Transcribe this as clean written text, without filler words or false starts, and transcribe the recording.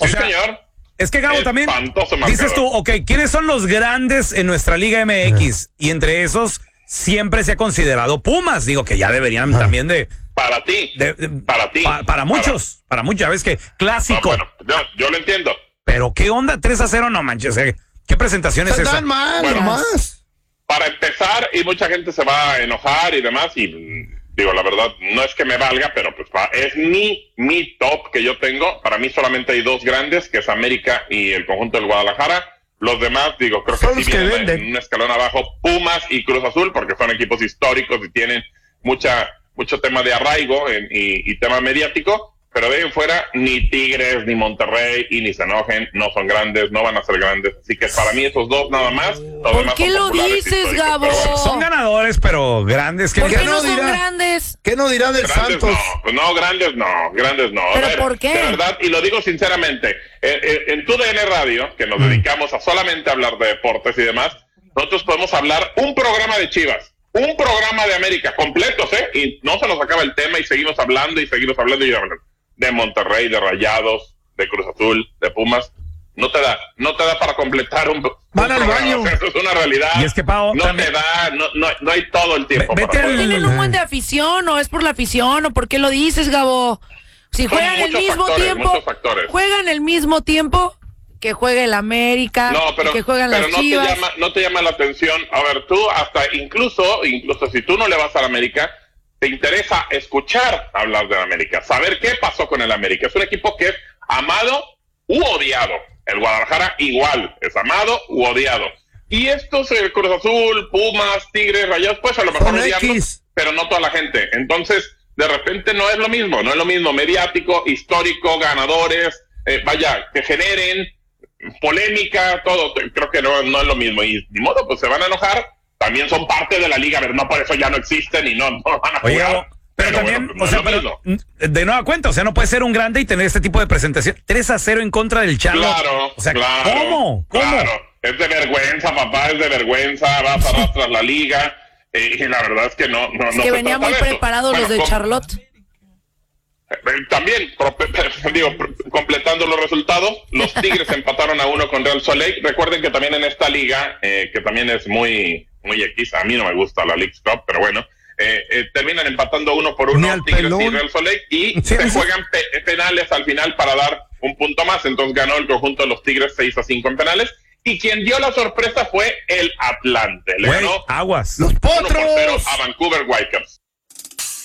O sea, señor. Es que Gabo también, Espantoso dices tú, marcador. ¿quiénes son los grandes en nuestra Liga MX? Y entre esos siempre se ha considerado Pumas, digo que ya deberían también de... Para ti, para ti. Para muchos, ya ves que clásico. Bueno, yo lo entiendo. Pero ¿qué onda? 3-0, no manches, ¿qué presentación es esa? Están mal, Bueno, nomás. Para empezar, y mucha gente se va a enojar y demás, y digo, la verdad, no es que me valga, pero pues es mi top que yo tengo. Para mí solamente hay dos grandes, que es América y el conjunto del Guadalajara. Los demás, digo, creo que Son sí los que vienen venden. en un escalón abajo, Pumas y Cruz Azul, porque son equipos históricos y tienen mucho tema de arraigo y tema mediático. Pero de ahí en fuera, ni Tigres, ni Monterrey, y ni se enojen, no son grandes, no van a ser grandes. Así que para mí esos dos nada más. ¿Por qué lo dices, Gabo? Son ganadores, pero grandes. ¿Por qué ¿Qué no no son dirá? grandes? ¿Qué no dirán del Grandes Santos? grandes no. ¿Pero A ver, por qué? De verdad, y lo digo sinceramente, en TUDN Radio, que nos dedicamos a solamente hablar de deportes y demás, nosotros podemos hablar un programa de Chivas, un programa de América, completos, y no se nos acaba el tema y seguimos hablando y de Monterrey, de Rayados, de Cruz Azul, de Pumas. No te da para completar un Van al programa. baño. O sea, eso es una realidad. Y es que, Pau, no también- te da, no hay todo el tiempo. Vete para al- poder. ¿Tienen un buen de afición o es por la afición o por qué lo dices, Gabo? Si Son juegan el muchos mismo factores, tiempo, muchos factores. juegan el mismo tiempo que juegue el América, No, pero, que juegan pero las no, Chivas. no te llama la atención. A ver, tú hasta incluso si tú no le vas al América, te interesa escuchar hablar del América, saber qué pasó con el América. Es un equipo que es amado u odiado. El Guadalajara igual, es amado u odiado. Y estos, Cruz Azul, Pumas, Tigres, Rayados, pues a lo mejor Son odiarlos, X. pero no toda la gente. Entonces, de repente no es lo mismo, mediático, histórico, ganadores, que generen polémica, todo, creo que no es lo mismo. Y ni modo, pues se van a enojar, también son parte de la liga, pero no por eso ya no existen y no van a Oye, jugar. Gabo, pero también, bueno, pues no es lo mismo. de nueva cuenta, o sea, no puede ser un grande y tener este tipo de presentación. 3-0 en contra del Charlotte. Claro, O sea, claro. ¿cómo? Claro, es de vergüenza, papá, es de vergüenza, vas arrastras la liga, y la verdad es que no Es no que se venían trata muy de eso. preparados Bueno, los de Charlotte. También, completando los resultados, los Tigres empataron a 1 con Real Soleil. Recuerden que también en esta liga, que también es muy X, a mí no me gusta la Leagues Cup, pero bueno, terminan empatando 1-1 Ni al Tigres pelón. y Real Soleil, y Sí, se sí. juegan penales al final para dar un punto más. Entonces ganó el conjunto de los Tigres 6-5 en penales, y quien dio la sorpresa fue el Atlante. Le Güey, ganó aguas. Los 1-0 potros. a Vancouver Whitecaps.